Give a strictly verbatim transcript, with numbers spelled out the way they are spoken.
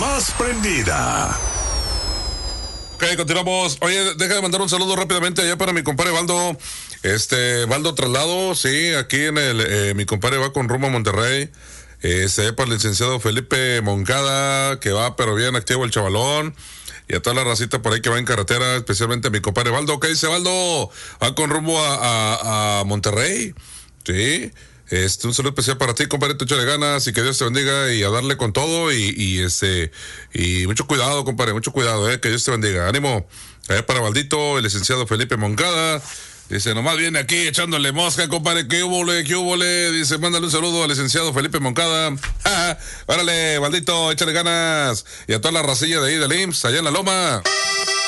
más prendida. Ok, continuamos. Oye, deja de mandar un saludo rápidamente allá para mi compadre Valdo. Este, Valdo Traslado, sí, aquí en el, eh, mi compadre va con rumbo a Monterrey. Este, para el licenciado Felipe Moncada, que va pero bien activo el chavalón. Y a toda la racita por ahí que va en carretera, especialmente a mi compadre Valdo. ¿Qué dice Valdo? Va con rumbo a, a, a Monterrey. Sí. Este, un saludo especial para ti, compadre, te échale ganas y que Dios te bendiga y a darle con todo y, y este, y mucho cuidado, compadre, mucho cuidado, eh, que Dios te bendiga. Ánimo. Eh, para Valdito, el licenciado Felipe Moncada. Dice, nomás viene aquí echándole mosca, compadre, qué húbole, qué húbole. Dice, mándale un saludo al licenciado Felipe Moncada. Árale, Valdito, échale ganas. Y a toda la racilla de ahí del I M S S, allá en la Loma.